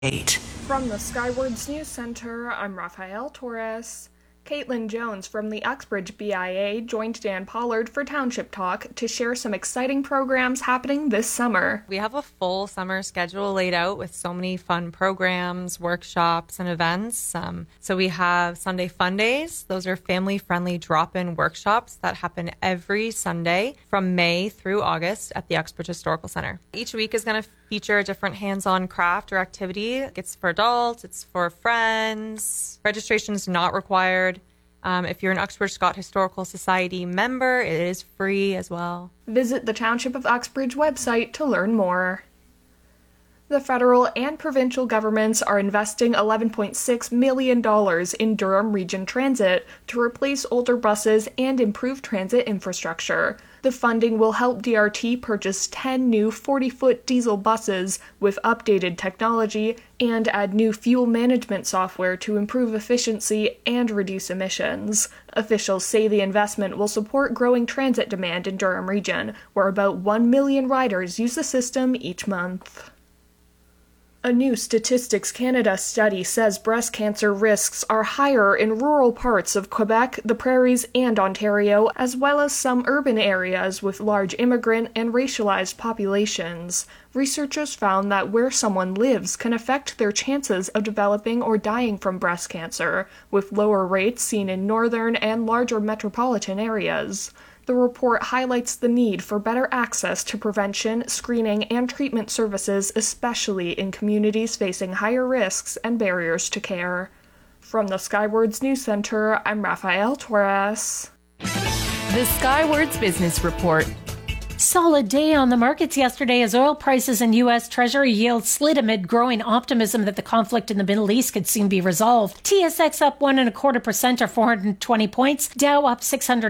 From the Skywards News Center, I'm Rafael Torres. Caitlin Jones from the Uxbridge BIA joined Dan Pollard for Township Talk to share some exciting programs happening this summer. We have a full summer schedule laid out with so many fun programs, workshops, and events. So we have Sunday Fun Days. Those are family-friendly drop-in workshops that happen every Sunday from May through August at the Uxbridge Historical Center. Each week is going to feature a different hands-on craft or activity. It's for adults, it's for friends. Registration is not required. If you're an Uxbridge Scott Historical Society member, it is free as well. Visit the Township of Uxbridge website to learn more. The federal and provincial governments are investing $11.6 million in Durham Region Transit to replace older buses and improve transit infrastructure. The funding will help DRT purchase 10 new 40-foot diesel buses with updated technology and add new fuel management software to improve efficiency and reduce emissions. Officials say the investment will support growing transit demand in Durham Region, where about 1 million riders use the system each month. A new Statistics Canada study says breast cancer risks are higher in rural parts of Quebec, the Prairies, and Ontario, as well as some urban areas with large immigrant and racialized populations. Researchers found that where someone lives can affect their chances of developing or dying from breast cancer, with lower rates seen in northern and larger metropolitan areas. The report highlights the need for better access to prevention, screening, and treatment services, especially in communities facing higher risks and barriers to care. From the Skywards News Center, I'm Rafael Torres. The Skywards Business Report. Solid day on the markets yesterday as oil prices and U.S. Treasury yields slid amid growing optimism that the conflict in the Middle East could soon be resolved. TSX up 1.25% or 420 points, Dow up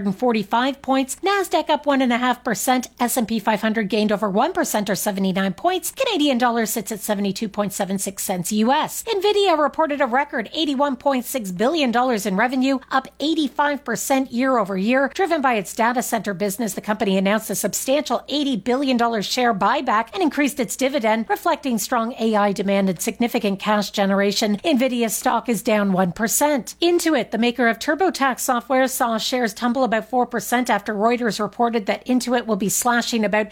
645 points, NASDAQ up 1.5%, S&P 500 gained over 1% or 79 points, Canadian dollar sits at 72.76 cents U.S. NVIDIA reported a record $81.6 billion in revenue, up 85% year over year, driven by its data center business. The company announced a substantial $80 billion share buyback and increased its dividend, reflecting strong AI demand and significant cash generation. NVIDIA stock is down 1%. Intuit, the maker of TurboTax software, saw shares tumble about 4% after Reuters reported that Intuit will be slashing about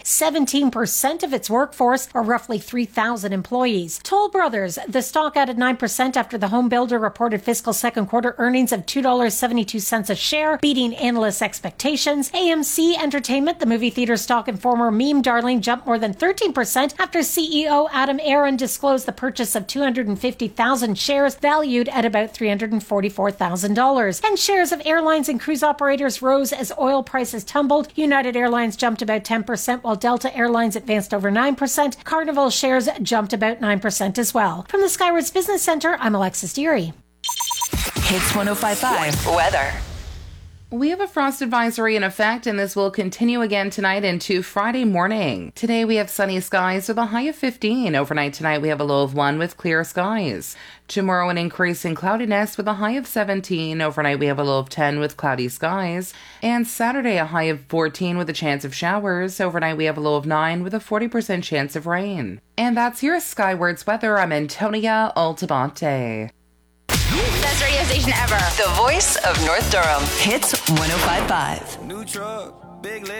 17% of its workforce, or roughly 3,000 employees. Toll Brothers, the stock added 9% after the home builder reported fiscal second quarter earnings of $2.72 a share, beating analysts' expectations. AMC Entertainment, the movie theater stock and former meme darling, jumped more than 13% after CEO Adam Aron disclosed the purchase of 250,000 shares valued at about $344,000. And shares of airlines and cruise operators rose as oil prices tumbled. United Airlines jumped about 10%, while Delta Airlines advanced over 9%. Carnival shares jumped about 9% as well. From the Skywards Business Center, I'm Alexis Deary. Hits 105.5 weather. We have a frost advisory in effect, and this will continue again tonight into Friday morning. Today we have sunny skies with a high of 15. Overnight tonight we have a low of 1 with clear skies. Tomorrow an increase in cloudiness with a high of 17. Overnight we have a low of 10 with cloudy skies. And Saturday a high of 14 with a chance of showers. Overnight we have a low of 9 with a 40% chance of rain. And that's your Skywards weather. I'm Antonia Altabante. Best radio station ever. The voice of North Durham. Hits 105.5. New truck, big